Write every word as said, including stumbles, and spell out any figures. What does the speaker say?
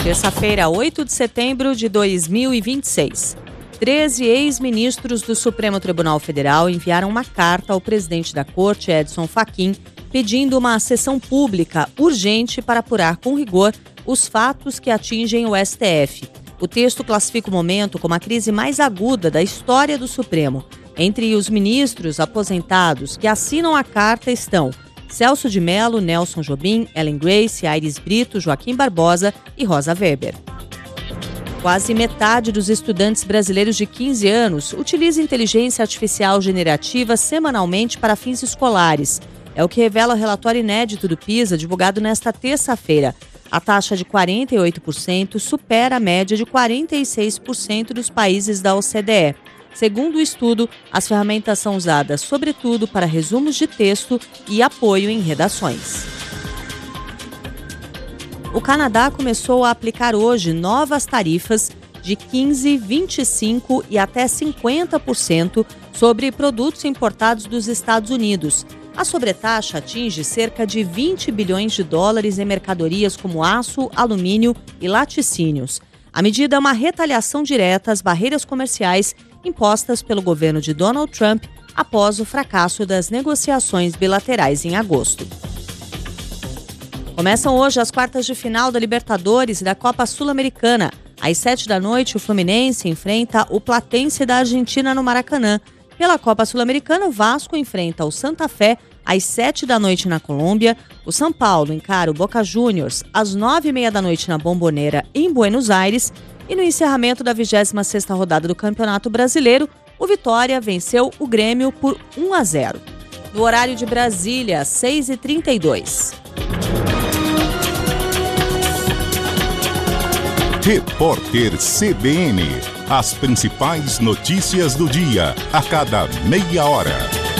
Terça-feira, oito de setembro de dois mil e vinte e seis. Treze ex-ministros do Supremo Tribunal Federal enviaram uma carta ao presidente da Corte, Edson Fachin, pedindo uma sessão pública urgente para apurar com rigor os fatos que atingem o S T F. O texto classifica o momento como a crise mais aguda da história do Supremo. Entre os ministros aposentados que assinam a carta estão Celso de Mello, Nelson Jobim, Ellen Grace, Aires Brito, Joaquim Barbosa e Rosa Weber. Quase metade dos estudantes brasileiros de quinze anos utiliza inteligência artificial generativa semanalmente para fins escolares. É o que revela o relatório inédito do PISA, divulgado nesta terça-feira. A taxa de quarenta e oito por cento supera a média de quarenta e seis por cento dos países da O C D E. Segundo o estudo, as ferramentas são usadas sobretudo para resumos de texto e apoio em redações. O Canadá começou a aplicar hoje novas tarifas de quinze por cento, vinte e cinco por cento e até cinquenta por cento sobre produtos importados dos Estados Unidos. A sobretaxa atinge cerca de vinte bilhões de dólares em mercadorias como aço, alumínio e laticínios. A medida é uma retaliação direta às barreiras comerciais impostas pelo governo de Donald Trump após o fracasso das negociações bilaterais em agosto. Começam hoje as quartas de final da Libertadores e da Copa Sul-Americana. Às sete da noite, o Fluminense enfrenta o Platense da Argentina no Maracanã. Pela Copa Sul-Americana, o Vasco enfrenta o Santa Fé às sete da noite na Colômbia. O São Paulo encara o Boca Juniors às nove e meia da noite na Bombonera, em Buenos Aires. E no encerramento da vigésima sexta rodada do Campeonato Brasileiro, o Vitória venceu o Grêmio por um a zero. No horário de Brasília, seis e trinta e dois. Repórter C B N. As principais notícias do dia, a cada meia hora.